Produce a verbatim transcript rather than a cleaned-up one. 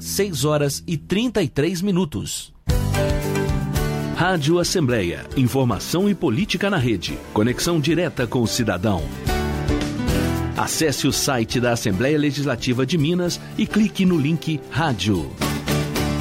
seis horas e trinta e três minutos. Rádio Assembleia. Informação e política na rede. Conexão direta com o cidadão. Acesse o site da Assembleia Legislativa de Minas e clique no link Rádio.